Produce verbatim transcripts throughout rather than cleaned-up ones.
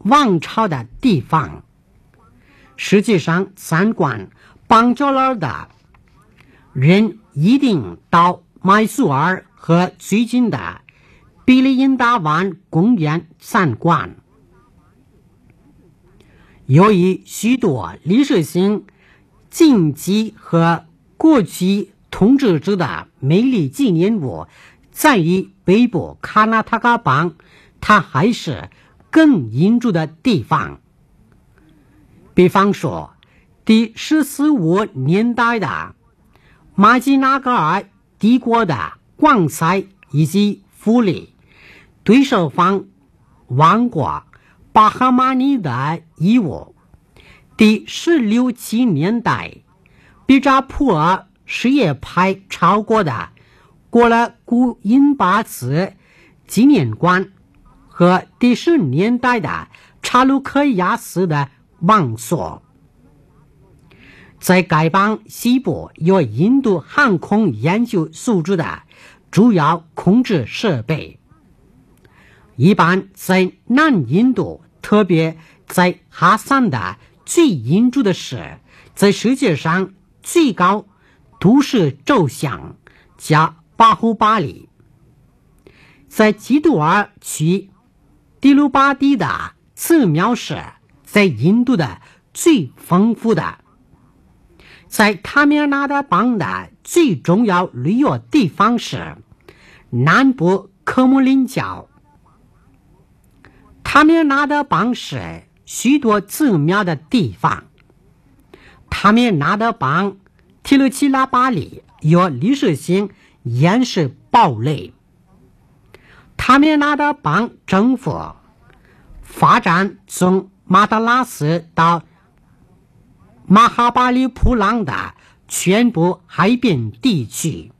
王朝的地方。实际上，参观邦加拉的人一定到麦苏尔和最近的比利因达湾公园参观。由于许多历史性禁忌和过去统治者的美丽纪念物在于北部卡纳塔嘎邦，它还是更引住的地方。比方说，第十四五年代的马吉纳嘎尔帝国的广塞以及福利，对手方王国巴哈马尼的义务。第十六七年代，比扎普尔什叶派超过的过了古因巴兹纪念馆和第十年代的查鲁克亚斯的王所。在该邦西部有印度航空研究所住的主要控制设备。一般在南印度，特别在哈萨的最引住的是在世界上最高都市轴向加巴胡巴里。在基督尔区迪鲁巴蒂的寺庙是在印度的最丰富的。在塔米尔纳德邦的最重要旅游地方是南部科姆林角。塔米尔纳德邦是许多寺庙的地方。塔米尔纳德邦提鲁奇拉巴里有历史性岩石堡垒。塔米尔纳德邦政府发展从马达拉斯到马哈巴里普朗的全部海边地区。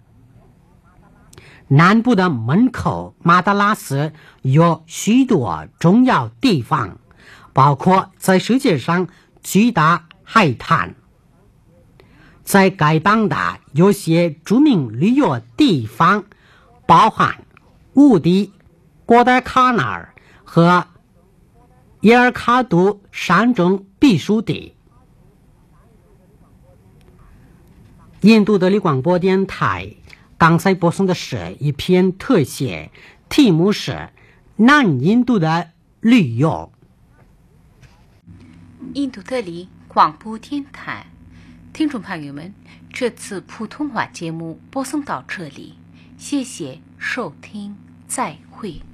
南部的门口马达拉斯有许多重要地方，包括在世界上最大海滩。在该邦的有些著名旅游地方包含乌迪、郭德卡纳尔和耶尔卡都山中避暑地。印度德里广播电台刚才播送的是一篇特写，题目是南印度的旅游。 印度德里广播电台听众朋友们，这次普通话节目播送到这里，谢谢收听，再会。